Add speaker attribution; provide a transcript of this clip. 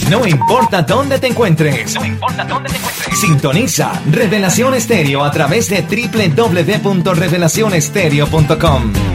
Speaker 1: No importa dónde te encuentres. Sintoniza Revelación Estéreo a través de www.revelacionestereo.com.